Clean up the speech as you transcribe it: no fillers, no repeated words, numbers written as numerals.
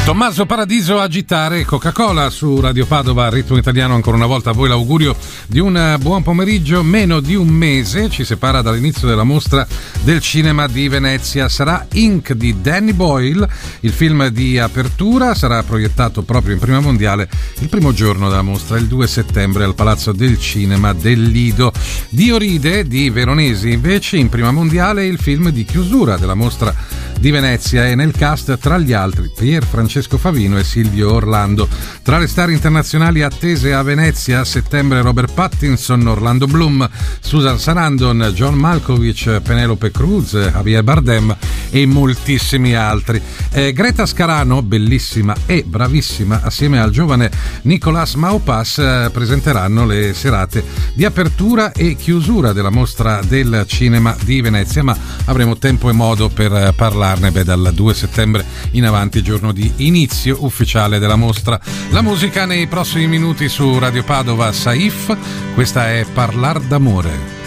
Tommaso Paradiso, Agitare, Coca-Cola su Radio Padova, Ritmo Italiano. Ancora una volta a voi l'augurio di un buon pomeriggio. Meno di un mese ci separa dall'inizio della mostra del cinema di Venezia. Sarà Ink di Danny Boyle, il film di apertura. Sarà proiettato proprio in prima mondiale il primo giorno della mostra, il 2 settembre, al Palazzo del Cinema del Lido. Dio ride di Veronesi, invece, in prima mondiale il film di chiusura della mostra di Venezia, e nel cast, tra gli altri, Pier Francesco Favino e Silvio Orlando. Tra le star internazionali attese a Venezia a settembre, Robert Pattinson, Orlando Bloom, Susan Sarandon, John Malkovich, Penelope Cruz, Javier Bardem e moltissimi altri. Greta Scarano, bellissima e bravissima, assieme al giovane Nicolas Maupas, presenteranno le serate di apertura e chiusura della mostra del cinema di Venezia, ma avremo tempo e modo per parlarne dal 2 settembre in avanti, giorno di inizio ufficiale della mostra. La musica nei prossimi minuti su Radio Padova. Saif, questa è Parlar d'amore.